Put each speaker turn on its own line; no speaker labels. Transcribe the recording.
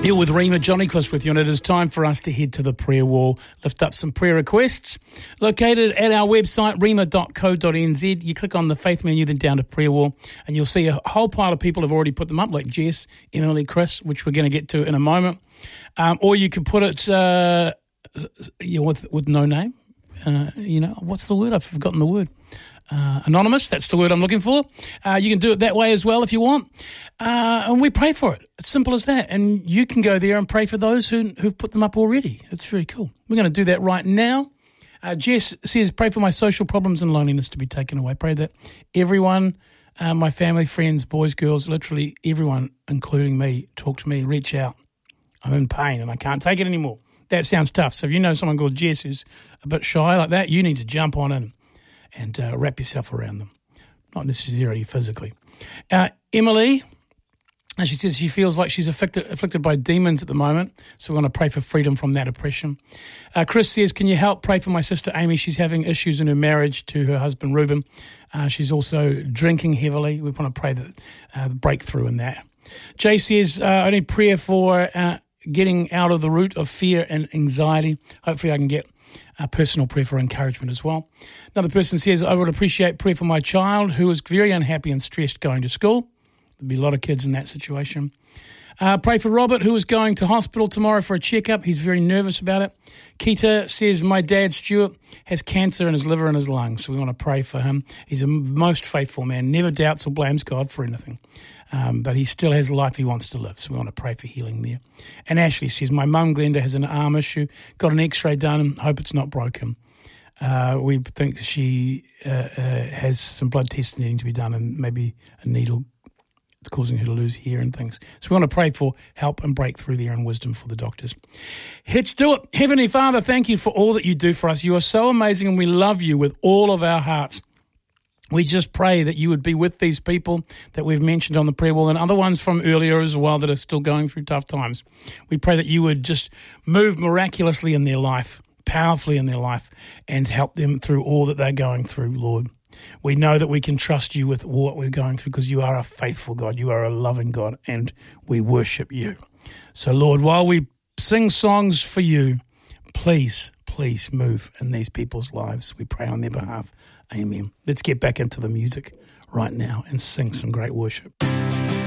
You're with Rima, Johnny Cliss with you, and it is time for us to head to the prayer wall, lift up some prayer requests. Located at our website, rima.co.nz. You click on the faith menu, then down to prayer wall, and you'll see a whole pile of people have already put them up, like Jess, Emily, Chris, which we're going to get to in a moment. Or you could put it with no name. What's the word? I've forgotten the word. Anonymous, that's the word I'm looking for. You can do it that way as well if you want. And we pray for it. It's simple as that. And you can go there and pray for those who've put them up already. It's very cool. We're going to do that right now. Jess says, pray for my social problems and loneliness to be taken away. Pray that everyone, my family, friends, boys, girls, literally everyone, including me, talk to me, reach out. I'm in pain and I can't take it anymore. That sounds tough. So if you know someone called Jess who's a bit shy like that, you need to jump on in and wrap yourself around them, not necessarily physically. Emily, she says she feels like she's afflicted by demons at the moment, so we want to pray for freedom from that oppression. Chris says, can you help pray for my sister Amy? She's having issues in her marriage to her husband Reuben. She's also drinking heavily. We want to pray that the breakthrough in that. Jay says, I need prayer for getting out of the root of fear and anxiety. Hopefully I can get a personal prayer for encouragement as well. Another person says, I would appreciate prayer for my child who is very unhappy and stressed going to school. There'll be a lot of kids in that situation. Pray for Robert, who is going to hospital tomorrow for a checkup. He's very nervous about it. Keita says, my dad, Stuart, has cancer in his liver and his lungs, so we want to pray for him. He's a most faithful man, never doubts or blames God for anything. But he still has a life he wants to live, so we want to pray for healing there. And Ashley says, my mum, Glenda, has an arm issue, got an x-ray done, hope it's not broken. We think she has some blood tests needing to be done and maybe a needle causing her to lose hair and things. So we want to pray for help and breakthrough there and wisdom for the doctors. Let's do it. Heavenly Father, thank you for all that you do for us. You are so amazing and we love you with all of our hearts. We just pray that you would be with these people that we've mentioned on the prayer wall and other ones from earlier as well that are still going through tough times. We pray that you would just move miraculously in their life, powerfully in their life, and help them through all that they're going through, Lord. We know that we can trust you with what we're going through because you are a faithful God, you are a loving God, and we worship you. So, Lord, while we sing songs for you, please move in these people's lives. We pray on their behalf. Amen. Let's get back into the music right now and sing some great worship.